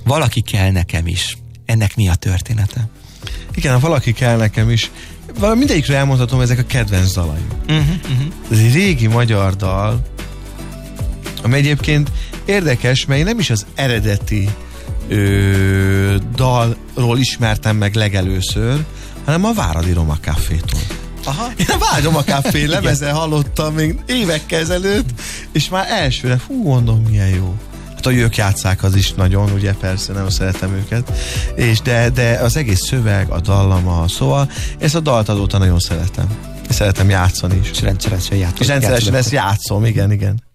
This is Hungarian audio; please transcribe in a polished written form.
Valaki kell nekem is. Ennek mi a története? Igen, ha valaki kell nekem is. Mindegyikről elmondhatom, ezek a kedvenc dalaim. Ez egy régi magyar dal, ami egyébként érdekes, mert én nem is az eredeti dalról ismertem meg legelőször, hanem a Váradi Roma Cafétól. Aha. Én a Váradi Roma Café lemezen hallottam még évekkel ezelőtt, és már elsőre, mondom, milyen jó. Hát a ők játsszák, az is nagyon, ugye persze, nem szeretem őket, és de az egész szöveg, a dallama, szóval ezt a dalt azóta nagyon szeretem. Szeretem játszani is. És rendszeresen És rendszeresen ezt játszom, igen.